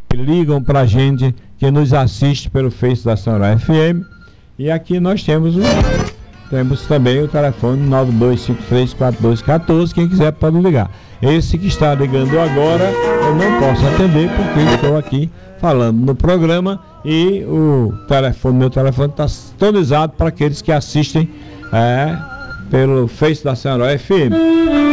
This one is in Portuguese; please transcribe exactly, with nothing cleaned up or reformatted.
ligam para a gente, que nos assiste pelo Face da Sonora F M. E aqui nós temos o, temos também o telefone nove dois cinco três quatro dois um quatro. Quem quiser pode ligar. Esse que está ligando agora eu não posso atender porque estou aqui falando no programa e o telefone, meu telefone está sintonizado para aqueles que assistem é, pelo Face da Sonora F M.